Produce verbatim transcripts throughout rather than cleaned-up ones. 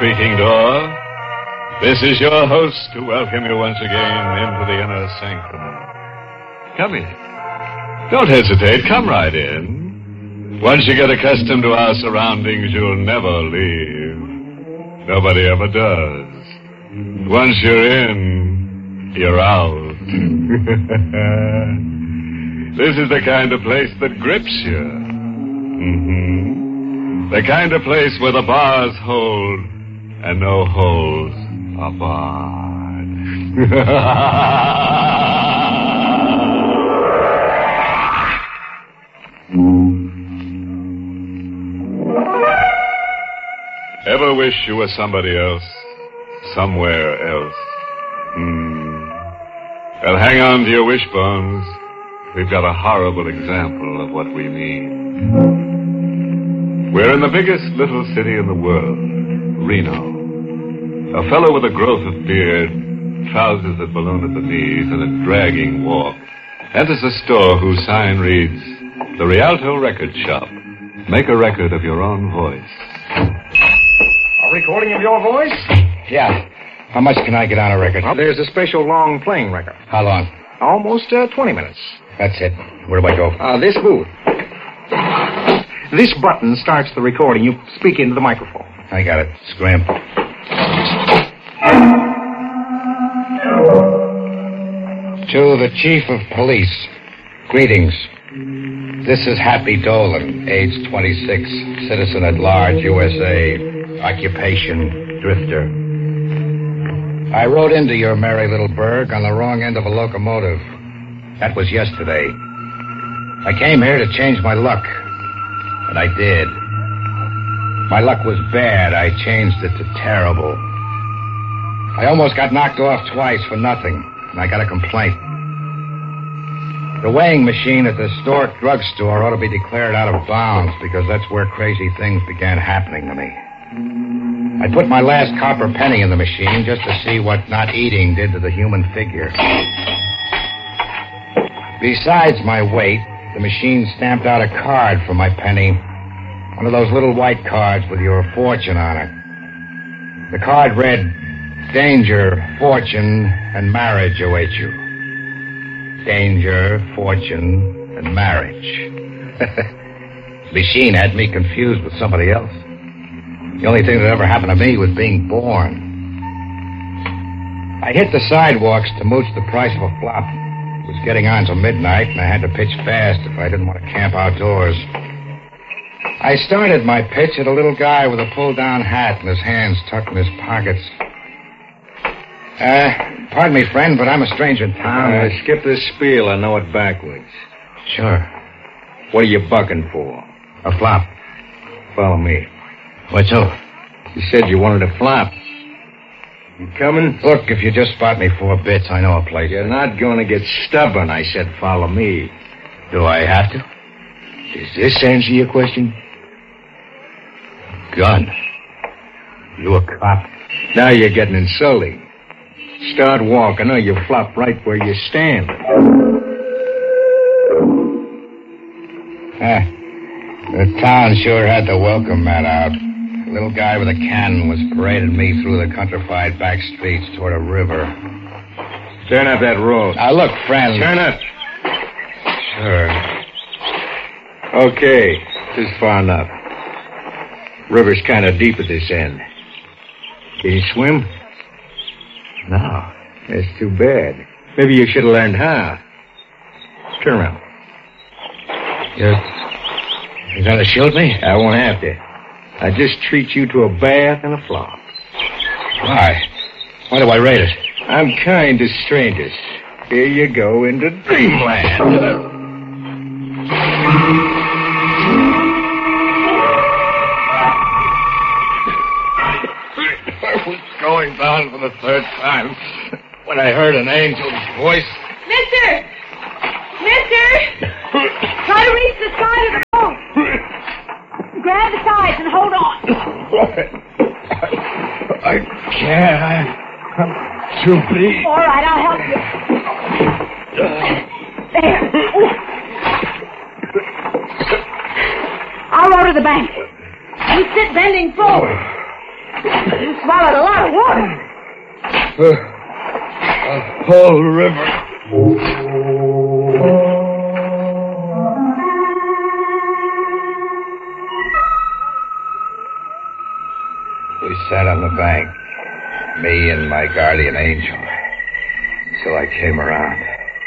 Creaking door. This is your host to welcome you once again into the inner sanctum. Come in. Don't hesitate. Come right in. Once you get accustomed to our surroundings, you'll never leave. Nobody ever does. Once you're in, you're out. This is the kind of place that grips you. Mm-hmm. The kind of place where the bars hold and no holes are barred. Ever wish you were somebody else? Somewhere else? Hmm. Well, hang on to your wishbones. We've got a horrible example of what we mean. We're in the biggest little city in the world, Reno. A fellow with a growth of beard, trousers that balloon at the knees, and a dragging walk, enters a store whose sign reads, The Rialto Record Shop. Make a record of your own voice. A recording of your voice? Yeah. How much can I get on a record? Well, there's a special long playing record. How long? Almost uh, twenty minutes. That's it. Where do I go? Uh, this booth. This button starts the recording. You speak into the microphone. I got it. Scram. To the Chief of Police, greetings. This is Happy Dolan, age twenty-six, citizen at large, U S A, occupation, drifter. I rode into your merry little burg on the wrong end of a locomotive. That was yesterday. I came here to change my luck, and I did. My luck was bad. I changed it to terrible. I almost got knocked off twice for nothing, and I got a complaint. The weighing machine at the Stork drugstore ought to be declared out of bounds because that's where crazy things began happening to me. I put my last copper penny in the machine just to see what not eating did to the human figure. Besides my weight, the machine stamped out a card for my penny. One of those little white cards with your fortune on it. The card read, Danger, fortune, and marriage await you. Danger, fortune, and marriage. The machine had me confused with somebody else. The only thing that ever happened to me was being born. I hit the sidewalks to mooch the price of a flop. It was getting on till midnight, and I had to pitch fast if I didn't want to camp outdoors. I started my pitch at a little guy with a pull-down hat and his hands tucked in his pockets. Uh, pardon me, friend, but I'm a stranger in town. Uh, skip this spiel. I know it backwards. Sure. What are you bucking for? A flop. Follow me. What's up? You said you wanted a flop. You coming? Look, if you just spot me four bits, I know a place. You're not going to get stubborn. I said follow me. Do I have to? Does this answer your question? Gun. You a cop? Now you're getting insulting. Start walking or you flop right where you stand. Ah, the town sure had the welcome mat out. The little guy with a cannon was parading me through the countrified back streets toward a river. Turn up that road. Now, look, friend. Turn up. Sure. Okay, this is far enough. River's kind of deep at this end. Can you swim? No. That's too bad. Maybe you should have learned how. Turn around. You're... You're gonna shoot me? I won't have to. I just treat you to a bath and a flop. Why? Why do I rate it? I'm kind to strangers. Here you go into dreamland. I was going down for the third time when I heard an angel's voice. Mister! Mister! Try to reach the side of the boat. Grab the sides and hold on. I can't. I, I'm too big. All right, I'll help you. There. I'll row to the bank. You sit bending forward. You swallowed a lot of water. Uh, a whole river. We sat on the bank, me and my guardian angel, till I came around.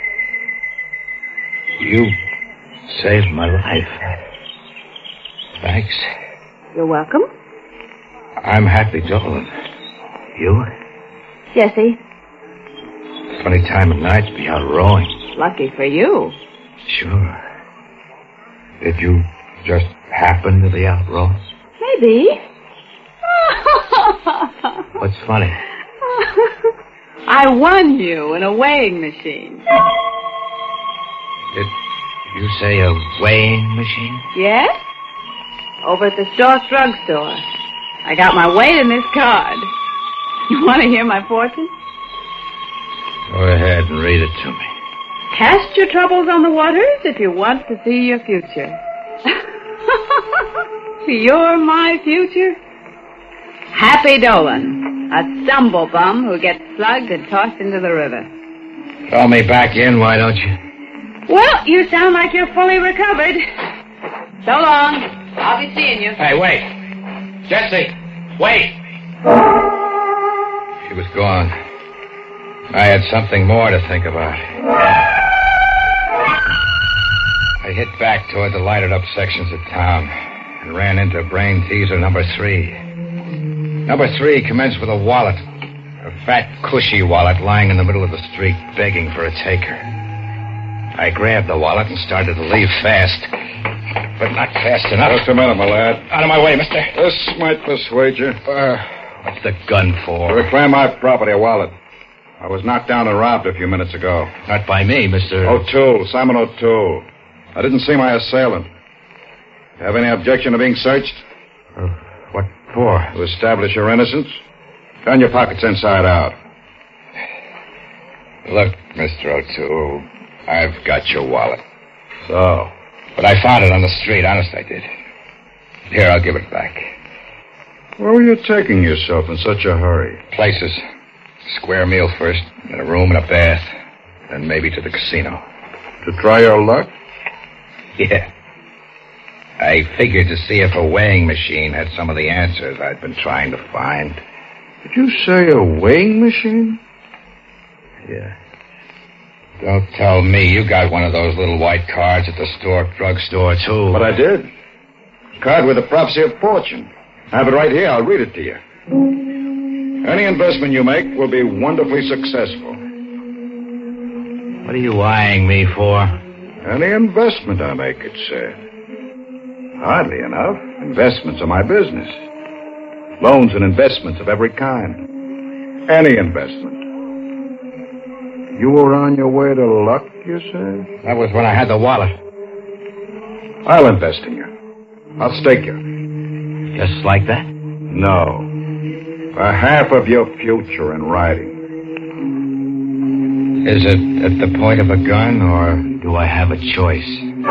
You saved my life. Thanks. You're welcome. I'm Happy Dolan. You? Jesse. Funny time of night to be out rowing. Lucky for you. Sure. Did you just happen to be out rowing? Maybe. What's funny? I won you in a weighing machine. Did you say a weighing machine? Yes? Over at the Stork drugstore. I got my weight in this card. You want to hear my fortune? Go ahead and read it to me. Cast your troubles on the waters if you want to see your future. You're my future? Happy Dolan, a stumble bum who gets slugged and tossed into the river. Call me back in, why don't you? Well, you sound like you're fully recovered. So long. I'll be seeing you. Hey, wait. Jesse, wait. She was gone. I had something more to think about. I hit back toward the lighted up sections of town and ran into brain teaser number three. Number three commenced with a wallet. A fat, cushy wallet lying in the middle of the street, begging for a taker. I grabbed the wallet and started to leave fast, but not fast enough. Just a minute, my lad. Out of my way, mister. This might persuade you. Uh, what's the gun To for? reclaim my property, a wallet. I was knocked down and robbed a few minutes ago. Not by me, Mister O'Toole, Simon O'Toole. I didn't see my assailant. Have any objection to being searched? Uh, what for? To establish your innocence? Turn your pockets inside out. Look, Mister O'Toole, I've got your wallet. So? But I found it on the street, honest I did. Here, I'll give it back. Where were you taking yourself in such a hurry? Places. Square meal first, and a room and a bath. Then maybe to the casino. To try your luck? Yeah. I figured to see if a weighing machine had some of the answers I'd been trying to find. Did you say a weighing machine? Yeah. Don't tell me you got one of those little white cards at the Stork drugstore, too. But I did. A card with a prophecy of fortune. I have it right here. I'll read it to you. Any investment you make will be wonderfully successful. What are you eyeing me for? Any investment I make, it said. Hardly enough. Investments are my business. Loans and investments of every kind. Any investment. You were on your way to luck, you say? That was when I had the wallet. I'll invest in you. I'll stake you. Just like that? No. For half of your future in riding. Is it at the point of a gun, or do I have a choice?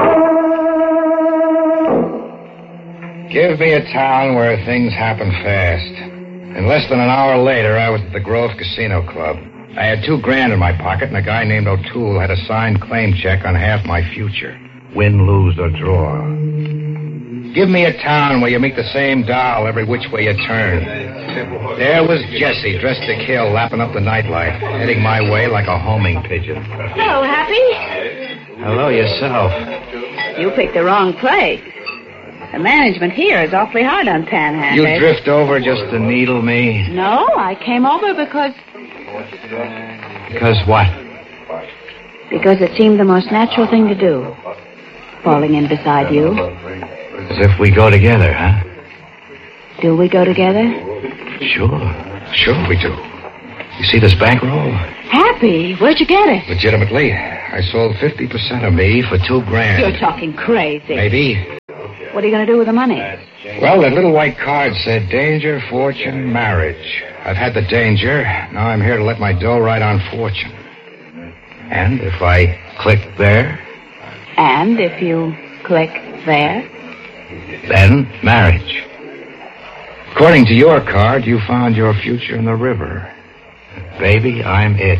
Give me a town where things happen fast. And less than an hour later, I was at the Grove Casino Club. I had two grand in my pocket, and a guy named O'Toole had a signed claim check on half my future. Win, lose, or draw. Give me a town where you meet the same doll every which way you turn. There was Jessie, dressed to kill, lapping up the nightlight, heading my way like a homing pigeon. Hello, Happy. Hello, yourself. You picked the wrong place. The management here is awfully hard on Panhandle. You drift over just to needle me? No, I came over because... Because what? Because it seemed the most natural thing to do. Falling in beside you. As if we go together, huh? Do we go together? Sure. Sure we do. You see this bankroll? Happy? Where'd you get it? Legitimately. I sold fifty percent of me for two grand. You're talking crazy. Maybe. What are you going to do with the money? Well, that little white card said danger, fortune, marriage. I've had the danger. Now I'm here to let my dough ride on fortune. And if I click there? And if you click there? Then marriage. According to your card, you found your future in the river. Baby, I'm it.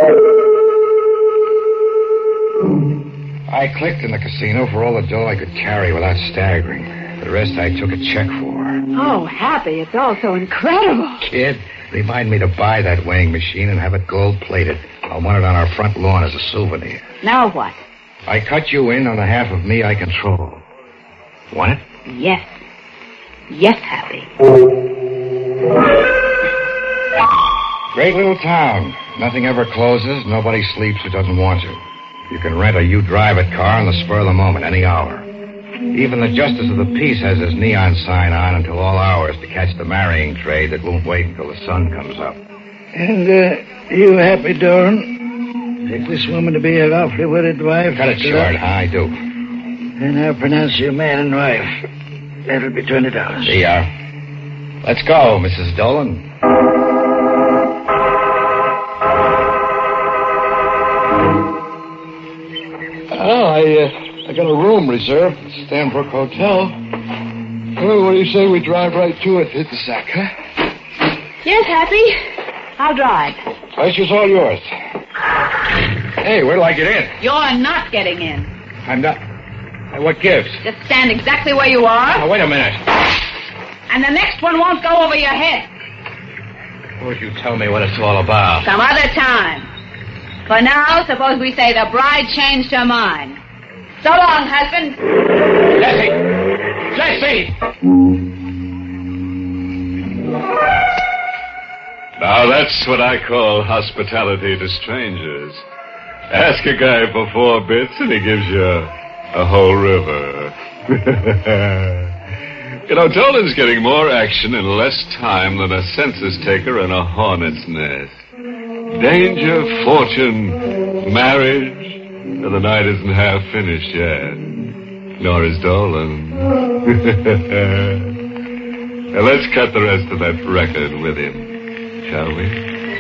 I clicked in the casino for all the dough I could carry without staggering. The rest I took a check for. Oh, Happy, it's all so incredible. Kid, remind me to buy that weighing machine and have it gold-plated. I'll want it on our front lawn as a souvenir. Now what? I cut you in on the half of me I control. Want it? Yes. Yes, Happy. Great little town. Nothing ever closes. Nobody sleeps who doesn't want to. You can rent a you-drive-it car on the spur of the moment, any hour. Even the Justice of the Peace has his neon sign on until all hours to catch the marrying trade that won't wait until the sun comes up. And, uh, you happy, Doran? Take this woman to be a lawfully wedded wife? Cut it short, huh? I do. Then I'll pronounce you man and wife. That'll be twenty dollars. See ya. Let's go, Missus Dolan. Oh, I, uh, I got a room reserved at the Stanbrook Hotel. Well, what do you say we drive right to it, hit the sack, huh? Yes, Happy. I'll drive. Pleasure's all yours. Hey, where'd I get in? You're not getting in. I'm not... What gives? Just stand exactly where you are, Oh, wait a minute. and the next one won't go over your head. Would you tell me what it's all about? Some other time. For now, suppose we say the bride changed her mind. So long, husband. Jesse! Jesse! Now that's what I call hospitality to strangers. Ask a guy for four bits and he gives you a whole river. You know, Dolan's getting more action in less time than a census taker in a hornet's nest. Danger, fortune, marriage, and the night isn't half finished yet. Nor is Dolan. Now let's cut the rest of that record with him, shall we?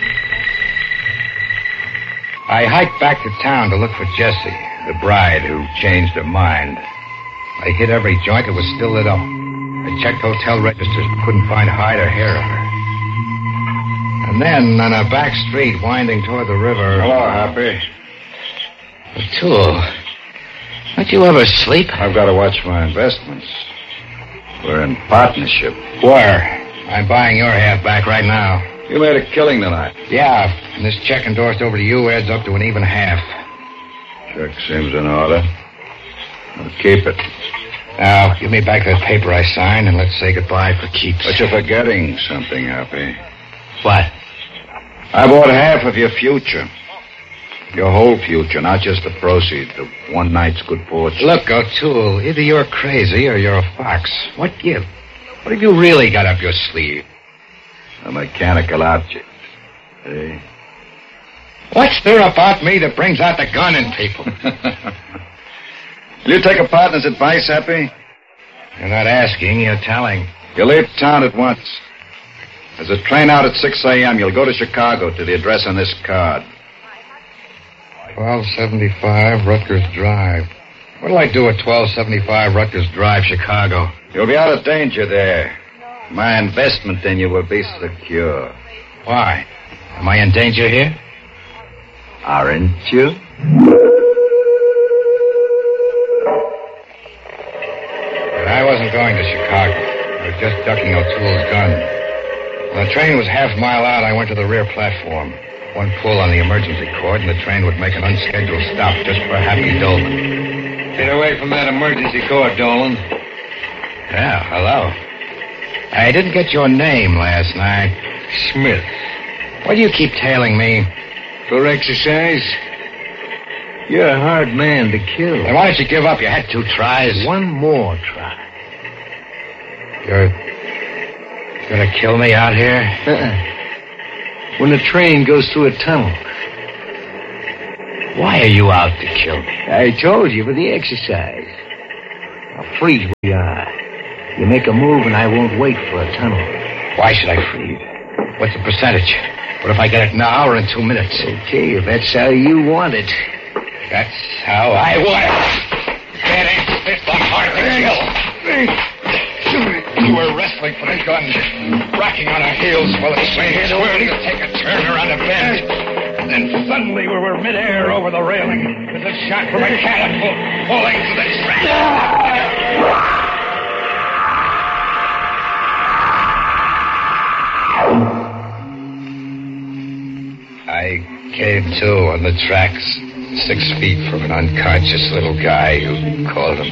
I hiked back to town to look for Jessie, the bride who changed her mind. I hit every joint that was still lit up. I checked hotel registers, but couldn't find hide or hair of her. And then, on a back street winding toward the river... Hello, Happy. O'Toole, don't you ever sleep? I've got to watch my investments. We're in partnership. Where? I'm buying your half back right now. You made a killing tonight. Yeah, and this check endorsed over to you adds up to an even half. Check seems in order. I'll keep it. Now, give me back that paper I signed and let's say goodbye for keeps. But you're forgetting something, Happy. What? I bought half of your future. Your whole future, not just the proceeds of one night's good fortune. Look, O'Toole, either you're crazy or you're a fox. What give? What have you really got up your sleeve? A mechanical object. Eh? What's there about me that brings out the gun in people? Will you take a partner's advice, Happy? You're not asking, you're telling. You leave town at once. There's a train out at six a.m. You'll go to Chicago to the address on this card. twelve seventy-five Rutgers Drive. What'll I do at twelve seventy-five Rutgers Drive, Chicago? You'll be out of danger there. My investment in you will be secure. Why? Am I in danger here? Aren't you? But I wasn't going to Chicago. I was just ducking O'Toole's gun. When the train was half a mile out, I went to the rear platform. One pull on the emergency cord, and the train would make an unscheduled stop just for Happy Dolan. Get away from that emergency cord, Dolan. Yeah, hello. I didn't get your name last night. Smith. Why do you keep tailing me? For exercise? You're a hard man to kill. Then why don't you give up? You had two tries. One more try. You're gonna kill me out here? Uh-uh. When the train goes through a tunnel. Why are you out to kill me? I told you, for the exercise. Now freeze where you are. You make a move and I won't wait for a tunnel. Why should I freeze? What's the percentage? What if I get it now or in two minutes? Okay, if that's how you want it. That's how I want it. That ain't fit the heart to kill. We were wrestling for the gun, rocking on our heels while the train swirled to take a turn around a bend. And then suddenly we were midair over the railing with a shot from a cannon falling to the track. I came to on the tracks, six feet from an unconscious little guy who called him